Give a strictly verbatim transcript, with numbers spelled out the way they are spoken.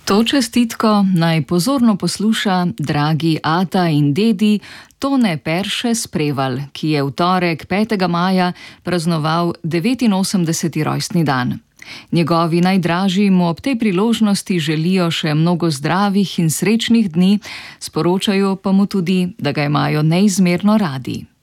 To čestitko naj pozorno posluša dragi ata in dedi Tone Perše Spreval, ki je v torek petega maja praznoval devetinosemdeseti rojstni dan. Njegovi najdražji mu ob tej priložnosti želijo še mnogo zdravih in srečnih dni, sporočajo pa mu tudi, da ga imajo neizmerno radi.